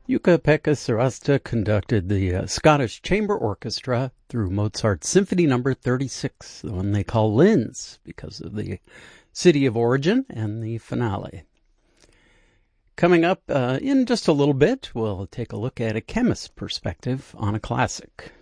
Jukka-Pekka Sarasta conducted the Scottish Chamber Orchestra through Mozart's Symphony No. 36, the one they call Linz, because of the city of origin, and the finale. Coming up in just a little bit, we'll take a look at a chemist's perspective on a classic.